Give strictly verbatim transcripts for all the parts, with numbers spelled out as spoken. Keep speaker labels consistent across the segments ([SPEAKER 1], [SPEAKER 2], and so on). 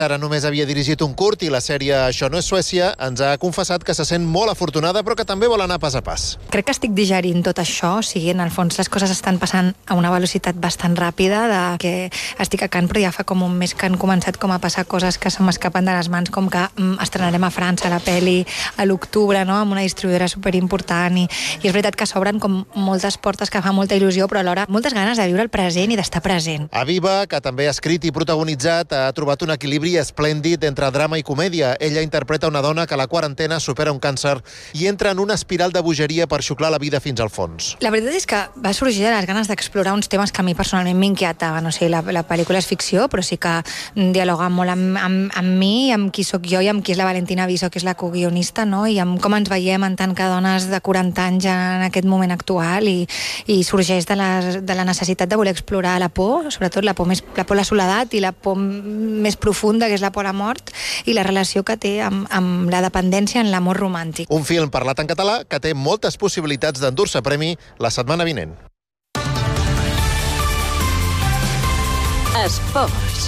[SPEAKER 1] Ara només havia dirigit un curt i la sèrie Això no és Suècia ens ha confessat que se sent molt afortunada però que també vol anar pas a pas.
[SPEAKER 2] Crec que estic digerint tot això, o sigui, en el fons les coses estan passant a una velocitat bastant ràpida, de que estic a Cannes però ja fa com un mes que han començat com a passar coses que se m'escapen de les mans, com que mm, estrenarem a França la pel·li a l'octubre, no?, amb una distribuïdora superimportant i, i és veritat que s'obren com moltes portes que fa molta il·lusió, però alhora moltes ganes de viure el present i d'estar present.
[SPEAKER 1] Aviva, que també ha escrit i protagonitzat, ha trobat un equilibri esplèndid entre drama i comèdia. Ella interpreta una dona que a la quarantena supera un càncer i entra en una espiral de bogeria per xuclar la vida fins al fons.
[SPEAKER 2] La veritat és que va sorgir de les ganes d'explorar uns temes que a mi personalment m'inquietaven. O sigui, la, la pel·lícula és ficció, però sí que dialoga molt amb, amb, amb mi, amb qui sóc jo i amb qui és la Valentina Viso, que és la coguionista, no?, i amb com ens veiem en tant que dones de quaranta anys en aquest moment actual i, i sorgeix de la, de la necessitat de voler explorar la por, sobretot la por, més, la por a la soledat i la por més profunda, que és la por a la mort, i la relació que té amb, amb la dependència en l'amor romàntic.
[SPEAKER 1] Un film parlat en català que té moltes possibilitats d'endur-se premi la setmana vinent.
[SPEAKER 3] Esports.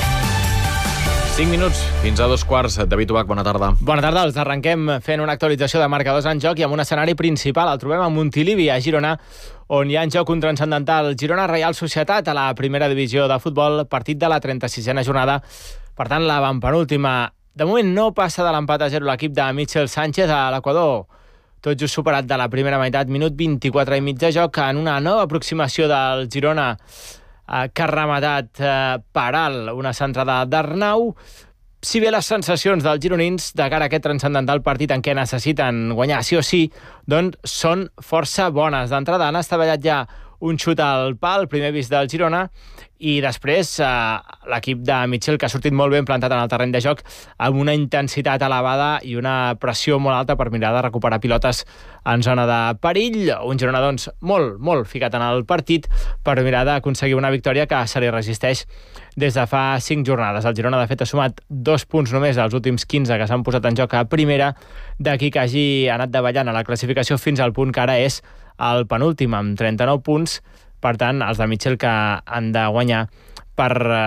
[SPEAKER 4] cinc minuts, fins a dos quarts. David Ubach, bona tarda.
[SPEAKER 5] Bona tarda, els arrenquem fent una actualització de marcadors en joc i amb un escenari principal. El trobem a Montilivi, a Girona, on hi ha en joc un transcendental Girona Reial Societat a la primera divisió de futbol, partit de la trenta-sisena jornada. Per tant, la penúltima. De moment no passa de l'empat a zero l'equip de Michel Sánchez a l'Equador. Tot just superat de la primera meitat, minut vint-i-quatre i mig de joc, en una nova aproximació del Girona, que ha rematat eh, per alt una centrada d'Arnau. Si bé les sensacions dels gironins de cara a aquest transcendental partit en què necessiten guanyar sí o sí, doncs són força bones. D'entrada han estavellat ja un xut al pal, primer vist del Girona, i després eh, l'equip de Michel, que ha sortit molt ben plantat en el terreny de joc, amb una intensitat elevada i una pressió molt alta per mirar de recuperar pilotes en zona de perill. Un Girona, doncs, molt, molt ficat en el partit per mirar d'aconseguir una victòria que se li resisteix des de fa cinc jornades. El Girona, de fet, ha sumat dos punts només als últims quinze que s'han posat en joc a primera, d'aquí que hagi anat davallant a la classificació fins al punt que ara és el penúltim, amb trenta-nou punts. Per tant, els de Michel que han de guanyar per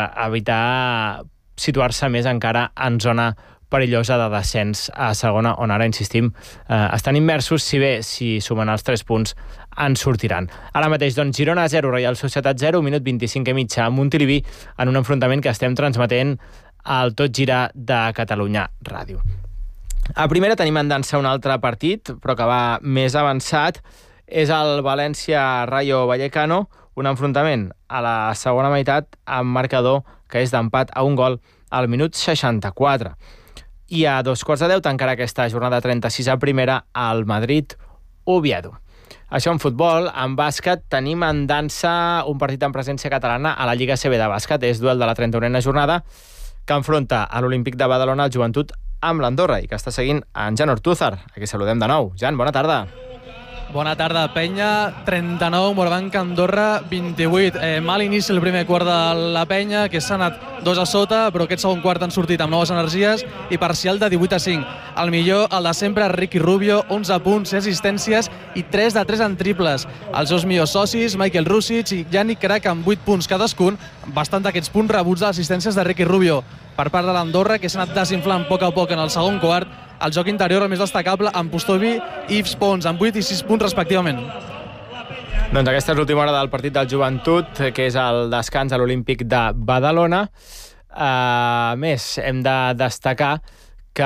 [SPEAKER 5] evitar situar-se més encara en zona perillosa de descens a segona, on ara, insistim, eh, estan immersos, si bé, si sumen els tres punts, en sortiran. Ara mateix, doncs, Girona zero, Reial Societat zero, minut vint-i-cinc i mig a Montilivi, en un enfrontament que estem transmetent al Tot Gira de Catalunya Ràdio. A primera tenim en dansa un altre partit, però que va més avançat. És el València-Rayo Vallecano, un enfrontament a la segona meitat amb marcador que és d'empat a un gol al minut seixanta-quatre. I a dos quarts de deu tancarà aquesta jornada trenta-sis a primera al Madrid-Oviedo. Això en futbol. En bàsquet tenim en dansa un partit en presència catalana a la Lliga A C B de bàsquet. És duel de la trenta-unena jornada que enfronta a l'Olímpic de Badalona el Joventut amb l'Andorra i que està seguint en Jan Ortúzar, a qui saludem de nou. Jan, bona tarda.
[SPEAKER 6] Bona tarda, penya. trenta-nou, Morabanc Andorra, vint-i-vuit. Eh, mal inici el primer quart de la penya, que s'ha anat dos a sota, però aquest segon quart han sortit amb noves energies i parcial de divuit a cinc. El millor, el de sempre, Ricky Rubio, onze punts, set assistències i tres de tres en triples. Els dos millors socis, Michael Rusic i Yannick Crac, amb vuit punts cadascun, bastant d'aquests punts rebuts de les assistències de Ricky Rubio. Per part de l'Andorra, que s'ha anat desinflant a poc a poc en el segon quart, el joc interior el més destacable amb Pustovi i Yves Pons, amb vuit i sis punts respectivament.
[SPEAKER 5] Doncs aquesta és l'última hora del partit del Joventut, que és el descans a l'Olímpic de Badalona. A uh, més, hem de destacar que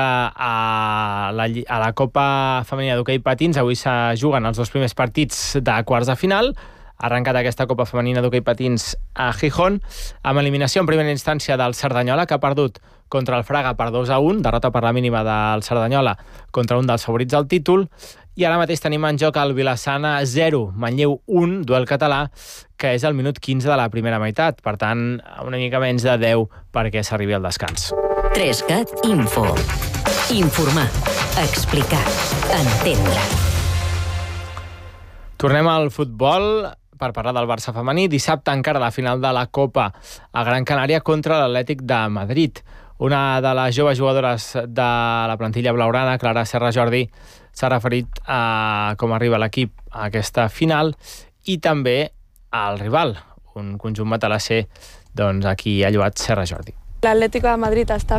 [SPEAKER 5] a la, a la Copa Femenina d'Hoquei Patins avui se juguen els dos primers partits de quarts de final. Ha arrencat aquesta Copa Femenina d'Hoquei Patins a Gijón, amb eliminació en primera instància del Cerdanyola, que ha perdut contra el Fraga per dos a un, derrota per la mínima del Cerdanyola contra un dels favorits del títol, i ara mateix tenim en joc el Vilassana zero, Manlleu un, duel català, que és el minut quinze de la primera meitat, per tant, una mica menys de deu perquè s'arribi al descans.
[SPEAKER 3] Trescat Info. Informar, explicar, entendre.
[SPEAKER 5] Tornem al futbol per parlar del Barça femení. Dissabte encara la final de la Copa a Gran Canària contra l'Atlètic de Madrid. Una de les joves jugadores de la plantilla blaugrana, Clara Serra Jordi, s'ha referit a com arriba l'equip a aquesta final i també al rival, un conjunt matalasser, doncs, a qui ha lloat Serra Jordi.
[SPEAKER 7] L'Atlético de Madrid està